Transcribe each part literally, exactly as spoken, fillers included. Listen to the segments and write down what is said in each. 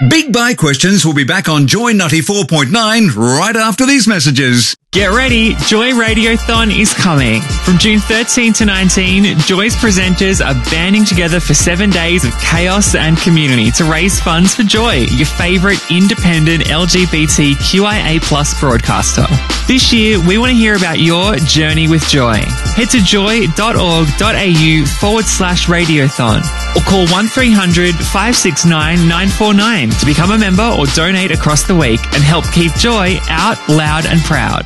Big Buy Questions will be back on Joy ninety-four point nine right after these messages. Get ready, Joy Radiothon is coming. From June thirteenth to nineteenth, Joy's presenters are banding together for seven days of chaos and community to raise funds for Joy, your favourite independent L G B T Q I A plus broadcaster. This year, we want to hear about your journey with Joy. Head to joy.org.au forward slash radiothon or call one three hundred five six nine nine four nine to become a member or donate across the week and help keep Joy out loud and proud.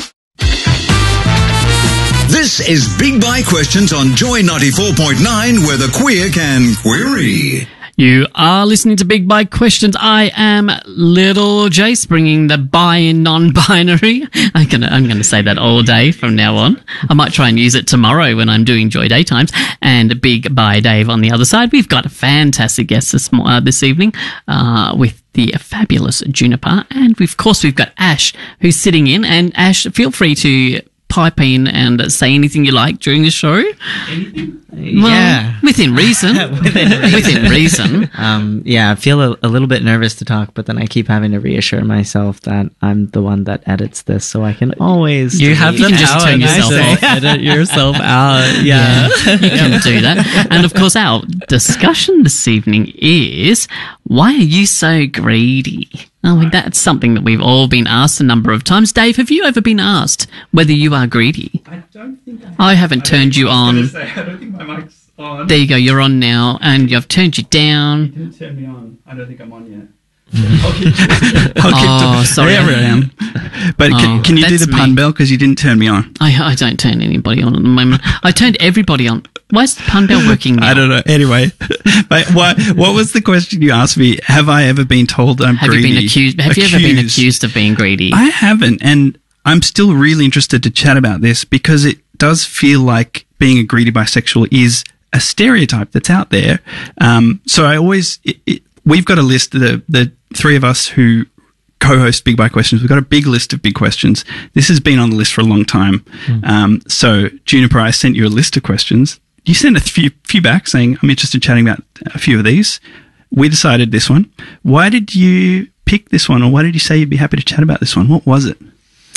This is Big Buy Questions on Joy ninety-four point nine, where the queer can query. You are listening to Big Buy Questions. I am Little Jace, bringing the bi and non-binary. I'm gonna, I'm gonna say that all day from now on. I might try and use it tomorrow when I'm doing Joy Daytimes. And Big Buy Dave on the other side. We've got a fantastic guest this uh, this evening uh, with the fabulous Juniper, and of course we've got Ash who's sitting in. And Ash, feel free to pipe in and say anything you like during the show. Anything? Well, yeah. Within reason. within reason. Within reason. Um, yeah, I feel a, a little bit nervous to talk, but then I keep having to reassure myself that I'm the one that edits this, so I can always... You have to just turn yourself off. Edit yourself out. Yeah. yeah. You can do that. And of course, our discussion this evening is, why are you so greedy? I mean, that's something that we've all been asked a number of times. Dave, have you ever been asked whether you are greedy? I don't think I, I haven't I turned you on. Say, I don't think my mic's on. There you go, you're on now, and I've turned you You down. didn't turn me on. I don't think I'm on yet. I'll keep, I'll keep Oh, to, sorry. Wherever I am. But Oh, can, can you do that's the pun me. bell? Because you didn't turn me on. I, I don't turn anybody on at the moment. I turned everybody on. Why is the pun bell working now? I don't know. Anyway, but what, what was the question you asked me? Have I ever been told I'm Have greedy? you been accused? Have you ever been accused of being greedy? I haven't, and I'm still really interested to chat about this because it does feel like being a greedy bisexual is a stereotype that's out there. Um, so I always, it, it, we've got a list, the the three of us who co-host Big Buy Questions, we've got a big list of big questions. This has been on the list for a long time. Mm. Um, so Juniper, I sent you a list of questions. You sent a few, few back saying, I'm interested in chatting about a few of these. We decided this one. Why did you pick this one, or why did you say you'd be happy to chat about this one? What was it?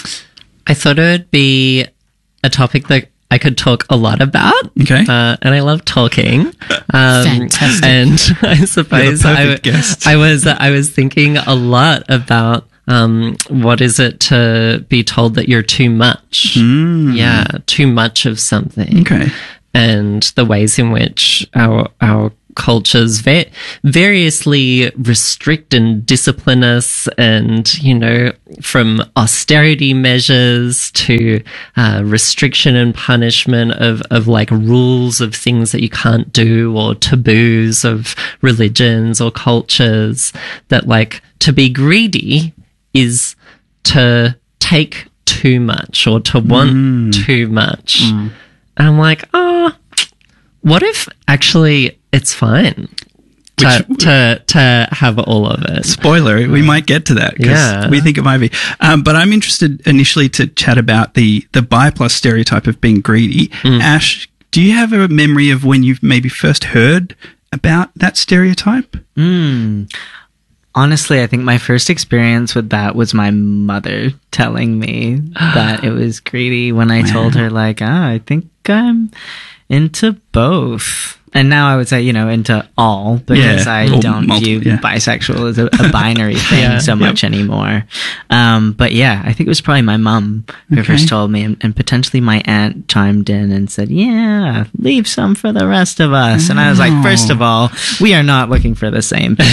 I thought it would be a topic that I could talk a lot about. Okay. Uh, and I love talking. Um, Fantastic. And I suppose You're the I, perfect guest. I was I was thinking a lot about um, what is it to be told that you're too much. Mm. Yeah, too much of something. Okay. And the ways in which our our cultures va- variously restrict and discipline us, and, you know, from austerity measures to uh, restriction and punishment of, of like rules of things that you can't do, or taboos of religions or cultures, that like to be greedy is to take too much or to want Mm. too much. Mm. And I'm like, oh, what if actually it's fine to, Which- to to have all of it? Spoiler, we might get to that because Yeah. we think it might be. Um, but I'm interested initially to chat about the, the bi plus stereotype of being greedy. Mm. Ash, do you have a memory of when you've maybe first heard about that stereotype? Mm. Honestly, I think my first experience with that was my mother telling me that it was greedy when I told her, like, ah, I think I'm into both. And now I would say, you know, into all, because Yeah, I or don't multiple, view yeah. bisexual as a, a binary thing Yeah. so much anymore. Um, but yeah, I think it was probably my mum who Okay. first told me, and, and potentially my aunt chimed in and said, yeah, leave some for the rest of us. And I was like, first of all, we are not looking for the same people.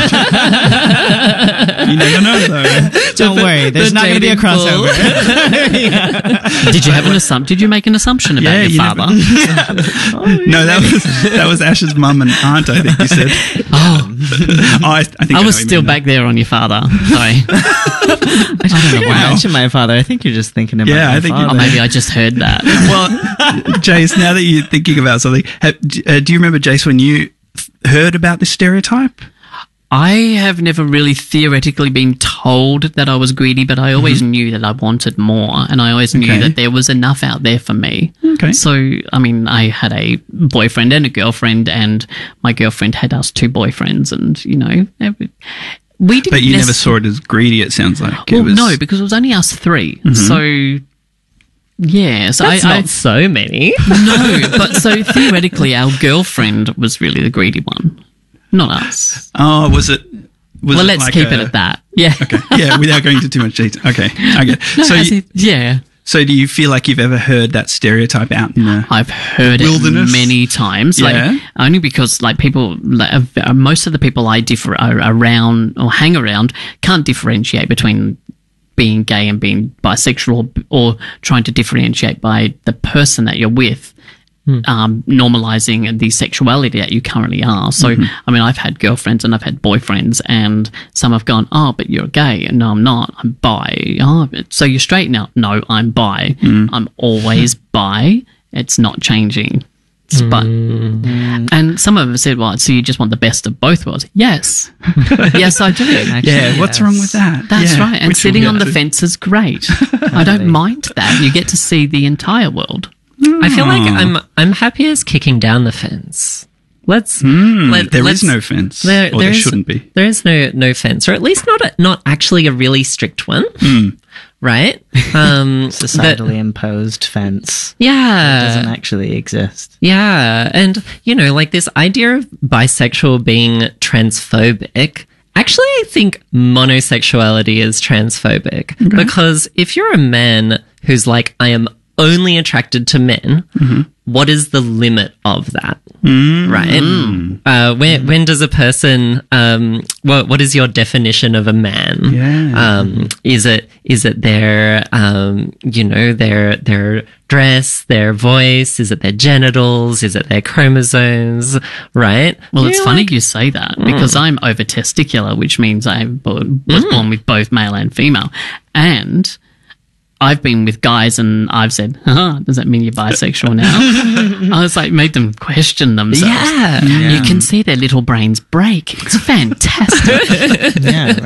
You never know, though. Don't worry, there's the not going to be a dating pool. crossover. Did you have an assumption? Did you make an assumption about Yeah, your you father? never- No, that was that was Ash's mum and aunt, I think you said. Oh, Oh, I, I think I I was know you still mean back there on your father. Sorry. I don't know. Wow. Mention my father. I think you're just thinking about Yeah, my I think you- Or father. maybe I just heard that. that. Well, Jace, now that you're thinking about something, have, uh, do you remember, Jace, when you th- heard about this stereotype? I have never really theoretically been told that I was greedy, but I always knew that I wanted more, and I always knew Okay. that there was enough out there for me. Okay. So, I mean, I had a boyfriend and a girlfriend, and my girlfriend had us two boyfriends, and, you know, every, we didn't. But you never necess- saw it as greedy, it sounds like. Well, it was, no, because it was only us three. So, yeah. So That's I, not I so many. no, but so theoretically, our girlfriend was really the greedy one, not us. Oh, was it? Was Well, it let's like keep a- it at that. Yeah. Okay. Yeah, without going into too much detail. Okay, I get. No, so, as you, if- yeah. so do you feel like you've ever heard that stereotype out in the? I've heard Wilderness? it many times, like Yeah. only because like people, like, uh, most of the people I differ are around or hang around can't differentiate between being gay and being bisexual, or, or trying to differentiate by the person that you're with. Um, normalizing the sexuality that you currently are. So, I mean, I've had girlfriends and I've had boyfriends, and some have gone, "Oh, but you're gay." And no, I'm not. I'm bi. Oh, but- so you're straight now? No, I'm bi. I'm always bi. It's not changing. It's But and some of them said, "Well, so you just want the best of both worlds?" Yes, yes, I do. Actually, Yeah, what's yes. wrong with that? That's Yeah, right. And which sitting we'll on get the to. fence is great. I don't mind that. You get to see the entire world. I feel like I'm I'm happy as kicking down the fence. Let's Mm, let, there let's, is no fence, There, or there there's- shouldn't be. There is no no fence, or at least not a, not actually a really strict one, right? Um, that- Societally imposed fence yeah, doesn't actually exist. yeah, and you know, like this idea of bisexual being transphobic. Actually, I think monosexuality is transphobic because if you're a man who's like, I am only attracted to men, what is the limit of that? Right? Uh, when, when does a person, um, what, what is your definition of a man? Yeah. Um, is it, is it their, um, you know, their, their dress, their voice? Is it their genitals? Is it their chromosomes? Right? Well, it's You're funny like- you say that because I'm over testicular, which means I bo- was born with both male and female. And I've been with guys and I've said, huh, does that mean you're bisexual now? I was like, made them question themselves. Yeah. You can see their little brains break. It's fantastic. Yeah,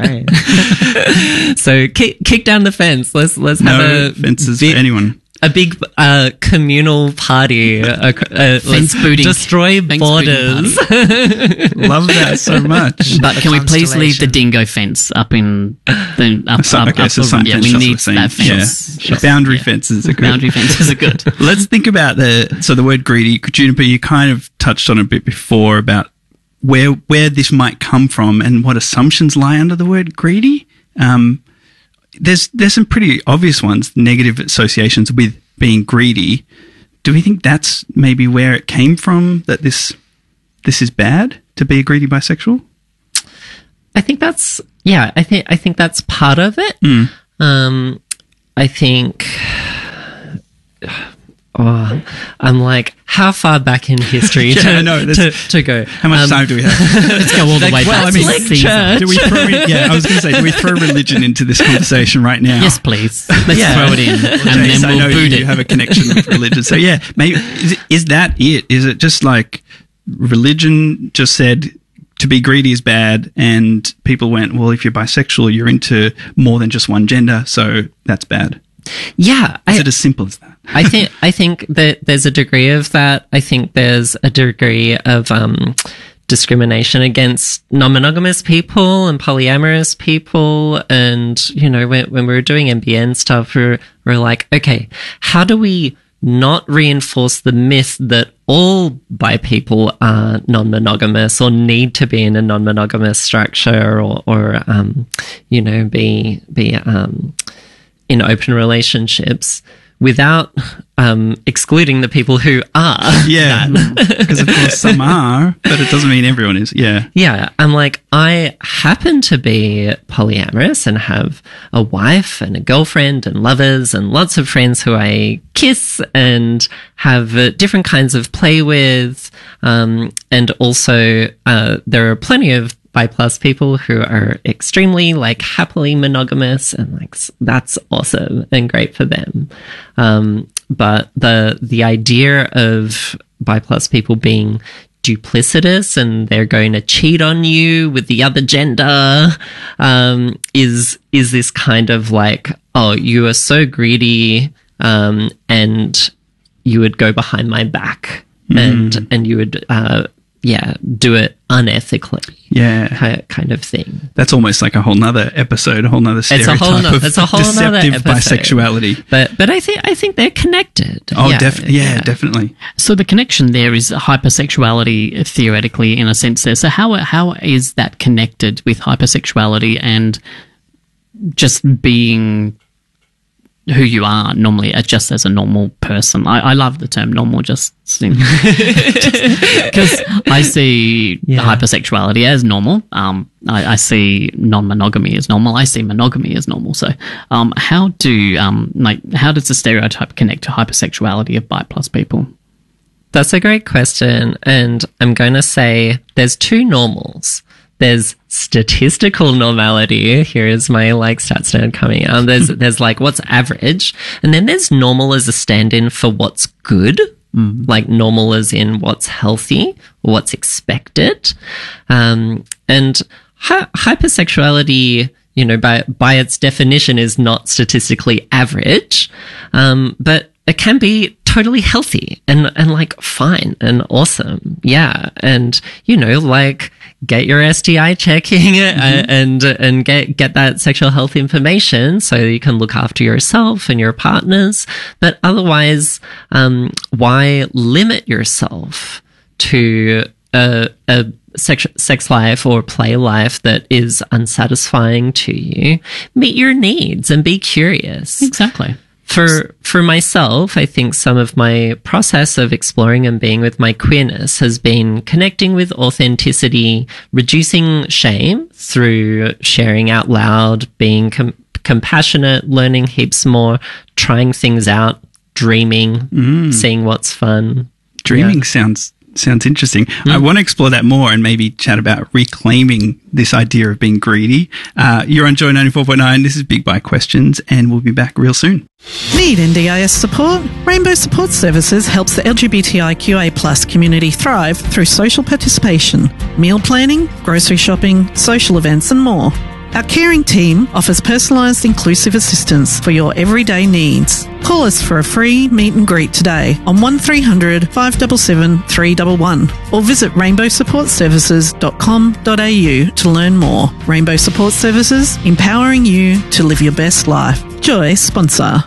right. So kick, kick down the fence. Let's let's have No a fences big, for anyone. a big uh, communal party. Uh, uh, Fence let's booting. Destroy Fence borders. booting Love that so much. But can we please leave the constellation. dingo fence up in the up, So, up, okay, up so the- some yeah, fence we shots need are saying, that fence. Yeah. Boundary fences are good. Boundary fences are good. Let's think about the so the word greedy. Juniper, you kind of touched on it a bit before about where where this might come from and what assumptions lie under the word greedy. Um, there's there's some pretty obvious ones, negative associations with being greedy. Do we think that's maybe where it came from? That this this is bad to be a greedy bisexual? I think that's yeah. I think I think that's part of it. Um, I think. Oh, I'm like, how far back in history Yeah, to, I know, to, that's- to go? How much Um, time do we have? Let's go all the way well, back I to mean, like Caesar. church. Do we throw in, yeah, I was going to say, do we throw religion into this conversation right now? Yes, please. Let's Yeah. throw it in, and Jace, then I know we'll boot you it. have a connection with religion. So yeah, maybe is, it, is that it? Is it just like religion just said to be greedy is bad, and people went, well, if you're bisexual, you're into more than just one gender, so that's bad. Yeah, Is I, it as simple as that? I think I think that there's a degree of that. I think there's a degree of um, discrimination against non-monogamous people and polyamorous people. And you know, when when we were doing M B N stuff, we we're, we're like, okay, how do we not reinforce the myth that all bi people are non-monogamous or need to be in a non-monogamous structure, or or um, you know, be be um, in open relationships, without um, excluding the people who are. Yeah, because of course some are, but it doesn't mean everyone is. Yeah. Yeah, I'm like, I happen to be polyamorous and have a wife and a girlfriend and lovers and lots of friends who I kiss and have uh, different kinds of play with. Um, and also, uh, there are plenty of bi plus people who are extremely like happily monogamous, and like s- that's awesome and great for them. Um, but the the idea of bi plus people being duplicitous and they're going to cheat on you with the other gender um, is is this kind of like, oh, you are so greedy, um, and you would go behind my back and and you would uh, yeah, do it unethically. Yeah. ki- Kind of thing. That's almost like a whole nother episode, a whole nother It's a stereotype whole no- of it's a whole nother deceptive episode. bisexuality. But but I think I think they're connected. Oh, yeah, definitely. Yeah, definitely. So the connection there is hypersexuality theoretically in a sense there. So how how is that connected with hypersexuality and just being who you are normally, uh, just as a normal person? I, I love the term normal, just because I see Yeah. hypersexuality as normal. Um, I, I see non-monogamy as normal. I see monogamy as normal. So, um, how do um, like how does the stereotype connect to hypersexuality of bi plus people? That's a great question. And I'm going to say there's two normals. There's statistical normality. Here is my like stats nerd coming out. There's there's like what's average, and then there's normal as a stand-in for what's good. Mm. Like normal as in what's healthy, or what's expected. Um, and hy- hypersexuality, you know, by by its definition, is not statistically average, um, but it can be totally healthy and and like fine and awesome. Yeah, and you know, like get your S T I checking mm-hmm. and and get get that sexual health information so you can look after yourself and your partners. But otherwise, um, why limit yourself to a a sex sex life or play life that is unsatisfying to you? Meet your needs and be curious. Exactly. For for myself, I think some of my process of exploring and being with my queerness has been connecting with authenticity, reducing shame through sharing out loud, being com- compassionate, learning heaps more, trying things out, dreaming, mm. seeing what's fun. Dreaming Yeah. sounds sounds interesting. Mm. I want to explore that more and maybe chat about reclaiming this idea of being greedy. Uh, you're on Joy ninety-four point nine. This is Big Bite Questions, and we'll be back real soon. Need N D I S support? Rainbow Support Services helps the L G B T I Q A plus community thrive through social participation, meal planning, grocery shopping, social events, and more. Our caring team offers personalised inclusive assistance for your everyday needs. Call us for a free meet and greet today on one three hundred, five seven seven, three one one or visit rainbow support services dot com dot a u to learn more. Rainbow Support Services, empowering you to live your best life. Joy sponsor.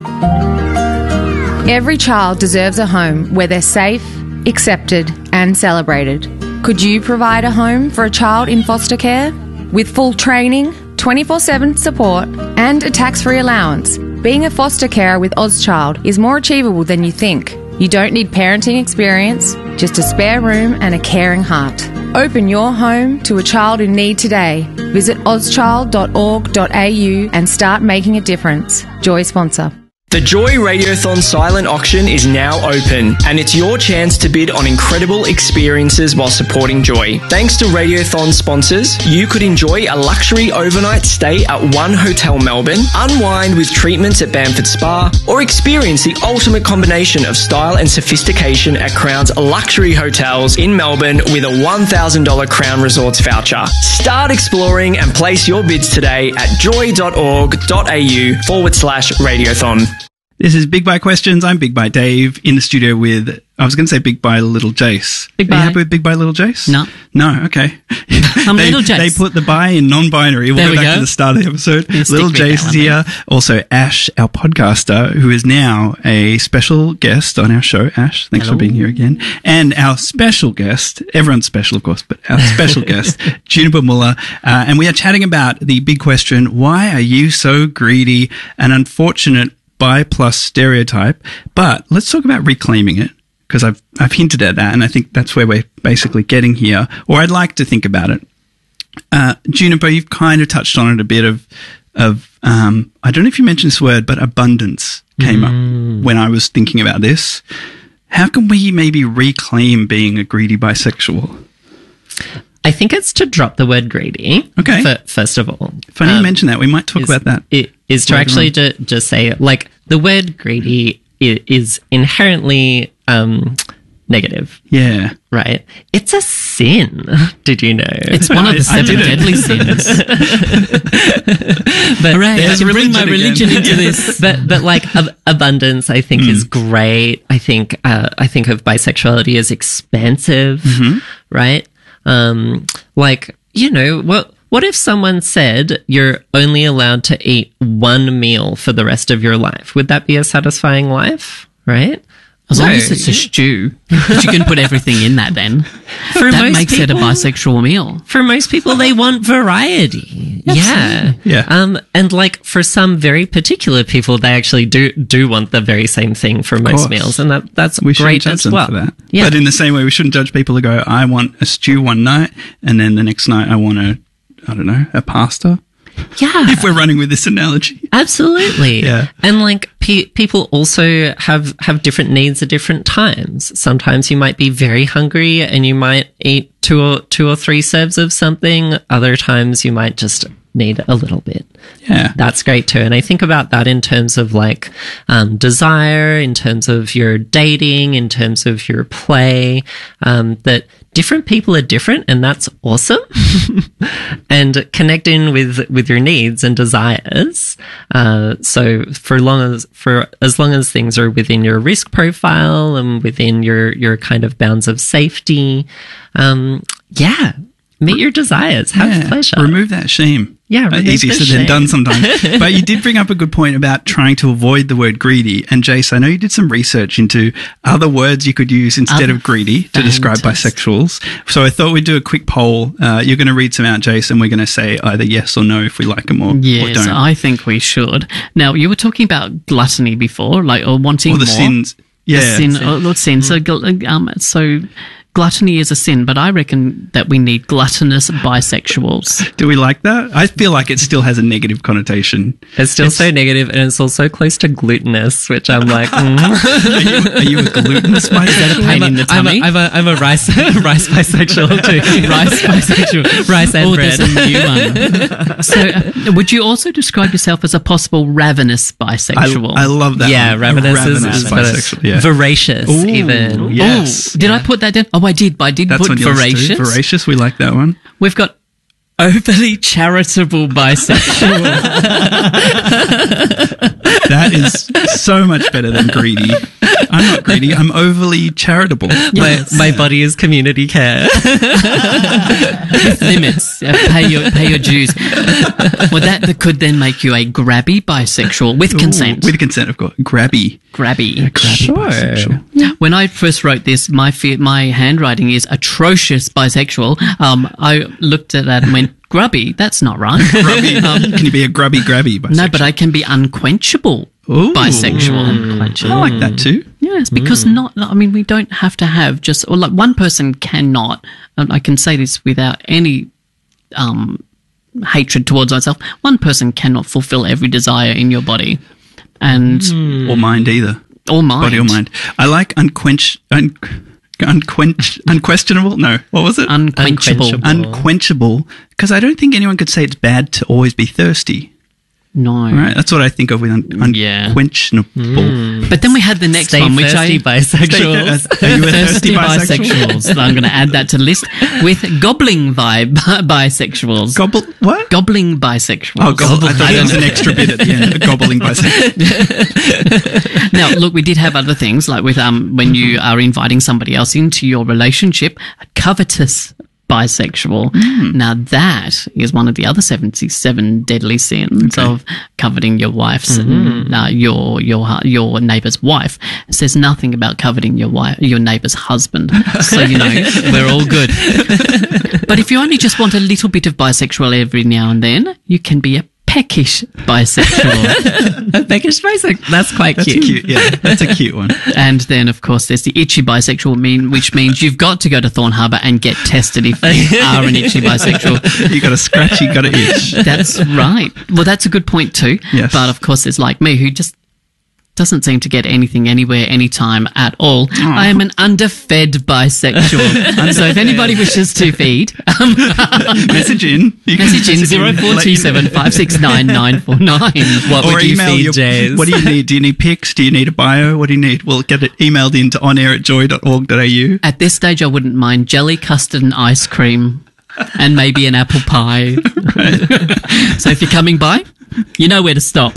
Every child deserves a home where they're safe, accepted and celebrated. Could you provide a home for a child in foster care? With full training, twenty-four seven support and a tax-free allowance, being a foster carer with AusChild is more achievable than you think. You don't need parenting experience, just a spare room and a caring heart. Open your home to a child in need today. Visit aus child dot org dot a u and start making a difference. Joy sponsor. The Joy Radiothon silent auction is now open, and it's your chance to bid on incredible experiences while supporting Joy. Thanks to Radiothon sponsors, you could enjoy a luxury overnight stay at One Hotel Melbourne, unwind with treatments at Bamford Spa, or experience the ultimate combination of style and sophistication at Crown's luxury hotels in Melbourne with a one thousand dollars Crown Resorts voucher. Start exploring and place your bids today at joy dot org dot a u forward slash radiothon. This is Big Bite Questions. I'm Big Bite Dave in the studio with, I was going to say Big Bite Little Jace. Big Are you Bite. happy with Big Bite Little Jace? No. No, okay. I'm they, Little Jace. They put the bi in non-binary. We'll There go we back go. to the start of the episode. You stick Little with that Jace is one, here. Also, Ash, our podcaster, who is now a special guest on our show. Ash, thanks Hello. for being here again. And our special guest, everyone's special, of course, but our special guest, Juniper Muller. Uh, and we are chatting about the big question, why are you so greedy? An unfortunate bi plus stereotype. But let's talk about reclaiming it, because I've I've hinted at that, and I think that's where we're basically getting here, or I'd like to think about it. Uh, Juniper, you've kind of touched on it a bit of of um, I don't know if you mentioned this word, but abundance came Mm. up when I was thinking about this. How can we maybe reclaim being a greedy bisexual? I think it's to drop the word greedy. Okay. fir- first of all. Funny you Um, mention that. We might talk is- about that. It is to later actually on. ju- just say, like, the word greedy i- is inherently um, negative, Yeah. right? It's a sin. Did you know? It's one of the I- I seven didn't. deadly sins. But Hooray, I there's can bring my religion religion again. into this. but but like ab- abundance, I think is great. I think uh, I think of bisexuality as expansive, right? Um, like you know what. What if someone said you're only allowed to eat one meal for the rest of your life? Would that be a satisfying life, right? As long No. as it's a stew, but you can put everything in that then. For that most makes it a people- bisexual meal. For most people, they want variety. Yeah. Yeah. Um, and like for some very particular people, they actually do, do want the very same thing for most course. meals. And that, that's We shouldn't great judge as them well. for that. Yeah. But in the same way, we shouldn't judge people who go, I want a stew one night, and then the next night I want a, I don't know, a pasta. yeah. If we're running with this analogy. Absolutely. Yeah. And like pe- people also have, have different needs at different times. Sometimes you might be very hungry and you might eat two or, two or three serves of something. Other times you might just need a little bit. Yeah. That's great too. And I think about that in terms of like um, desire, in terms of your dating, in terms of your play, um, that different people are different and that's awesome. And connecting with, with your needs and desires. Uh, so for long as, for as long as things are within your risk profile and within your, your kind of bounds of safety, um, yeah, meet your desires, have Yeah. pleasure. Remove that shame. Yeah, Uh, remove easier the said than done shame. sometimes. But you did bring up a good point about trying to avoid the word greedy. And Jace, I know you did some research into other words you could use instead Other- of greedy to describe Fantastic. bisexuals. So I thought we'd do a quick poll. Uh, you're going to read some out, Jace, and we're going to say either yes or no if we like them or, or Yes, don't. I think we should. Now, you were talking about gluttony before, like, or wanting or the more. sins. Yeah. The sin, or, or sin. So, gl- um, so gluttony is a sin, but I reckon that we need gluttonous bisexuals. Do we like that? I feel like it still has a negative connotation. It's still so negative, and it's also close to glutinous, which I'm like, mm. Are you, are you a glutinous bisexual? Pain in the I'm tummy. a, I'm a, I'm a rice, rice bisexual too. Rice bisexual. Rice and Oh, bread. there's a new one. So, uh, would you also describe yourself as a possible ravenous I, bisexual? I love that. Yeah, one. A ravenous, is, ravenous is better. bisexual. Yeah. Voracious, Ooh, even. yes. Oh, did I put that down? Oh, I did. But I did That's put on your list too. voracious. Voracious, we like that one. We've got overly charitable bisexual. That is so much better than greedy. I'm not greedy. I'm overly charitable. My, my body is community care. Limits. Uh, pay your pay your dues. Well, that, that could then make you a grabby bisexual with consent. Ooh, with consent, of course. Grabby. grabby. Grabby Sure. bisexual. When I first wrote this, my fe- my handwriting is atrocious bisexual. Um, I looked at that and went, grubby. That's not right. Grubby. Can you be a grubby grabby bisexual? No, but I can be unquenchable Ooh. bisexual. I like that too. Yes, because not. I mean, we don't have to have just or like one person cannot. And I can say this without any um, hatred towards myself. One person cannot fulfill every desire in your body, and Or mind either. or mind. Body or mind. I like unquench... Un- unquench... Unquestionable? No. What was it? Unquenchable. Unquenchable. Unquenchable. Because I don't think anyone could say it's bad to always be thirsty. No. Right? That's what I think of with un- Yeah. unquenchable. But then we had the next Stay one, which thirsty I bisexuals. Are you a thirsty thirsty bisexual? bisexuals. I'm going to add that to the list with gobbling vibe bisexuals. Gobble... What? Gobbling bisexuals. Oh, gobble. I thought it was an extra bit at the end. A gobbling bisexual. Now, look, we did have other things like with um when you are inviting somebody else into your relationship, a covetous bisexual. Now that is one of the other seventy-seven deadly sins of coveting your wife's uh, your your hu- your neighbor's wife. It says nothing about coveting your wife your neighbor's husband. So you know we're all good. But if you only just want a little bit of bisexual every now and then, you can be a peckish bisexual. A peckish bisexual. That's quite That's cute. cute. Yeah, that's a cute one. And then, of course, there's the itchy bisexual, mean, which means you've got to go to Thorn Harbour and get tested if you are an itchy bisexual. You got a scratch, you got to itch. That's right. Well, that's a good point too. Yes. But of course, there's like me who just doesn't seem to get anything anywhere anytime at all. I am an underfed bisexual. So if anybody wishes to feed, um, Message in. You can message in message zero four two seven five six nine nine four nine. What Or would you email feed, your, Jays? what do you need? Do you need pics? Do you need a bio? What do you need? Well, get it emailed in to onair at joy dot org dot a u. At this stage, I wouldn't mind jelly, custard, and ice cream, and maybe an apple pie. So if you're coming by, you know where to stop.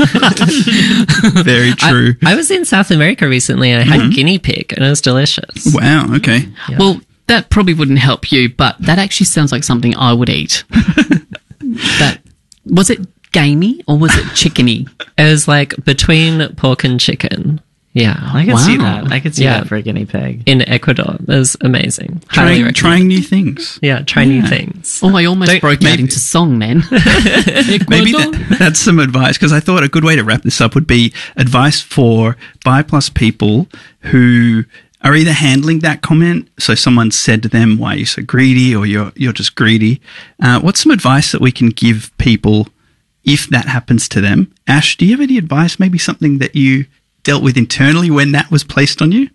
Very true. I, I was in South America recently and I had guinea pig and it was delicious. Wow, okay. Well, that probably wouldn't help you, but that actually sounds like something I would eat. That was it gamey or was it chickeny? It was like between pork and chicken. Yeah. I could Wow. see that. I could see Yeah. that for a guinea pig. In Ecuador. It was amazing. Highly Trying, recommend. trying new things. Yeah, try new things. Oh, I almost Don't- broke out maybe- into song then. Maybe that, that's some advice, because I thought a good way to wrap this up would be advice for bi plus people who are either handling that comment, so someone said to them, why are you so greedy, or you're, you're just greedy. Uh, what's some advice that we can give people if that happens to them? Ash, do you have any advice, maybe something that you dealt with internally when that was placed on you?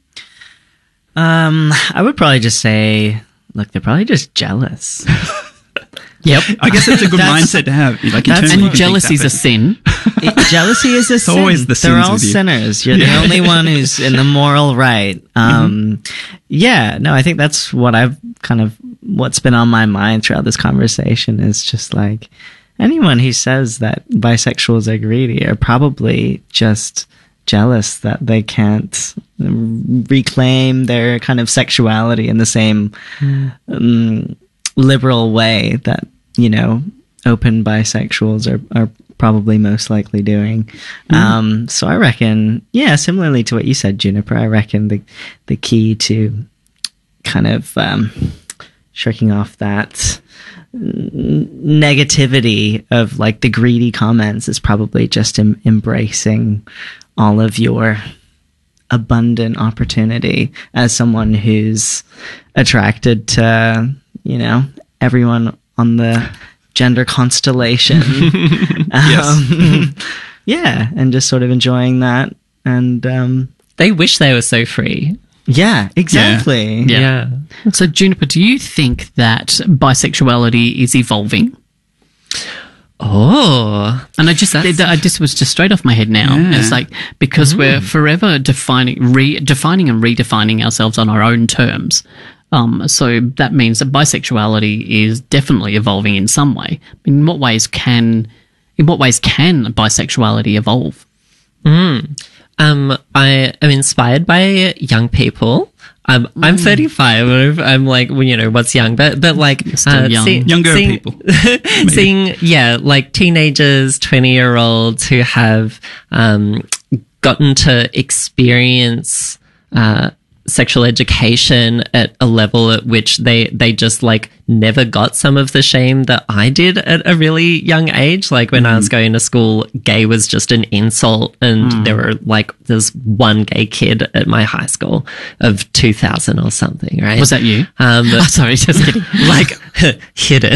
Um, I would probably just say, look, they're probably just jealous. Yep. I guess that's a good That's- mindset to have. Like, that's- internally you And can think jealousy's that, a sin. It- jealousy is a sin. always the They're sins all with you. sinners. You're Yeah. the only one who's in the moral right. Um, yeah, no, I think that's what I've kind of, what's been on my mind throughout this conversation is just like, anyone who says that bisexuals are greedy are probably just jealous that they can't reclaim their kind of sexuality in the same um, liberal way that, you know, open bisexuals are, are probably most likely doing. Um, so I reckon, yeah, similarly to what you said, Juniper, I reckon the, the key to kind of um, shirking off that n- negativity of like the greedy comments is probably just em- embracing all of your abundant opportunity as someone who's attracted to, you know, everyone on the gender constellation. um, yeah, and just sort of enjoying that. And um, They wish they were so free. yeah, exactly. Yeah. So, Juniper, do you think that bisexuality is evolving? Oh. And I just, th- I just was just straight off my head now. Yeah. It's like, because we're forever defining, re- defining and redefining ourselves on our own terms. Um, so that means that bisexuality is definitely evolving in some way. In what ways can, in what ways can bisexuality evolve? Mm. Um, I am inspired by young people. Um, I'm thirty-five. I'm like, well, you know, what's young? But, but like, Still young. Younger seeing, people. seeing, yeah, like teenagers, twenty year olds who have, um, gotten to experience, uh, sexual education at a level at which they, they just like never got some of the shame that I did at a really young age. Like when I was going to school, gay was just an insult. And there were like, there's one gay kid at my high school of two thousand or something, right? Was that you? Um, Oh, sorry, just kidding. like hidden,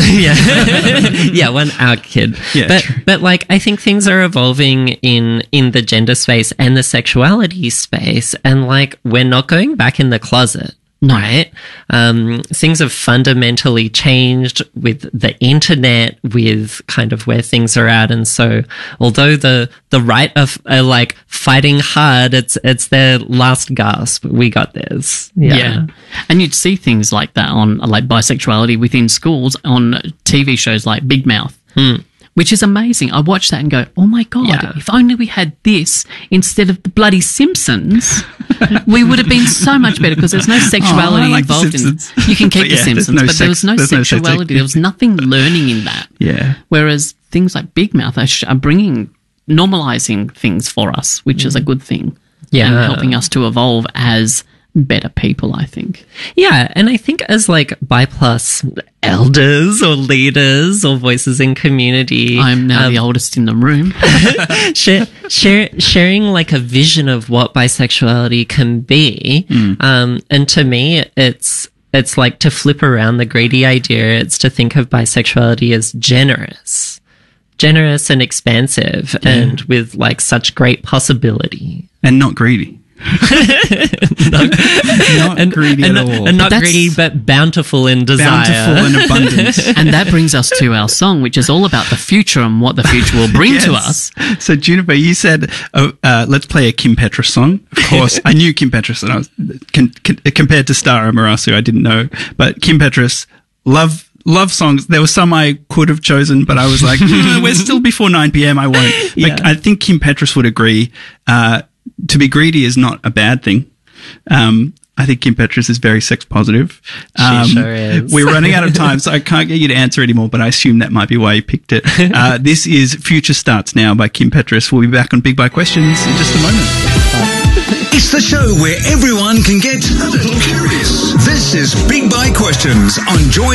yeah, yeah, one out kid. Yeah, but true. but like I think things are evolving in in the gender space and the sexuality space, and like we're not going back in the closet. No. Right? Um, things have fundamentally changed with the internet, with kind of where things are at. And so although the, the right of uh, like fighting hard, it's, it's their last gasp. We got this. Yeah. Yeah. And you'd see things like that on like bisexuality within schools on T V shows like Big Mouth. Which is amazing. I watch that and go, oh my God, Yeah. if only we had this instead of the bloody Simpsons, we would have been so much better because there's no sexuality Oh, I like The involved in it. Simpsons. You can keep But The yeah, there's Simpsons, no but there was sex- no there's no sex sexuality. There was nothing learning in that. Yeah. Whereas things like Big Mouth are, sh- are bringing, normalizing things for us, which is a good thing. Yeah. And helping us to evolve as better people, I think. Yeah, and I think as like bi plus elders or leaders or voices in community, I'm now um, the oldest in the room. share, share, sharing like a vision of what bisexuality can be. Um, and to me, it's it's like to flip around the greedy idea. It's to think of bisexuality as generous. generous and expansive, and with like such great possibility. And not greedy. not not greedy and, at all. And not But that's- greedy, but bountiful in desire. Bountiful and abundance. And that brings us to our song, which is all about the future and what the future will bring to Yes. us. So Juniper, you said, uh, uh, let's play a Kim Petras song. Of course, I knew Kim Petras, and I was con- con- compared to Stara Marasu, I didn't know. But Kim Petras, love love songs. There were some I could have chosen, but I was like, mm, we're still before nine p.m. I won't. But Yeah. I think Kim Petras would agree. Uh, to be greedy is not a bad thing. Um, I think Kim Petras is very sex positive. Um, sure is. We're running out of time, so I can't get you to answer anymore, but I assume that might be why you picked it. Uh, this is Future Starts Now by Kim Petras. We'll be back on Big Bite Questions in just a moment. It's the show where everyone can get a little curious. This is Big Bite Questions on Joy